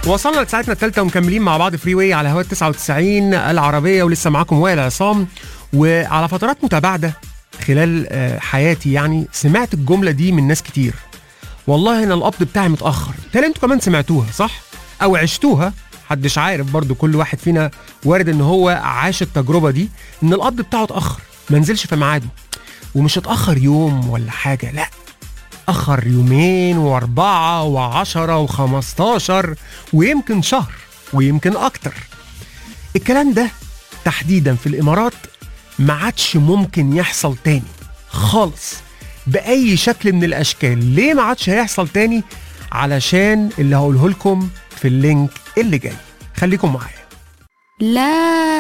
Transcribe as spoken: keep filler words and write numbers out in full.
وصلنا لساعتنا الثالثة ومكملين مع بعض فري واي على هواء تسعة وتسعين العربية، ولسه معاكم وائل عصام. وعلى فترات متباعدة خلال حياتي يعني سمعت الجملة دي من ناس كتير، والله أنا القبض بتاعي متأخر. تالي انتوا كمان سمعتوها صح؟ أو عشتوها، محدش عارف، برضو كل واحد فينا وارد ان هو عاش التجربة دي، ان القبض بتاعه اتأخر، ما نزلش في ميعاده. ومش اتأخر يوم ولا حاجة، لا، أخر يومين واربعة وعشرة وخمستاشر ويمكن شهر ويمكن أكتر. الكلام ده تحديدا في الإمارات ما عادش ممكن يحصل تاني خالص بأي شكل من الأشكال. ليه ما عادش هيحصل تاني؟ علشان اللي هقوله لكم في اللينك اللي جاي، خليكم معايا. لا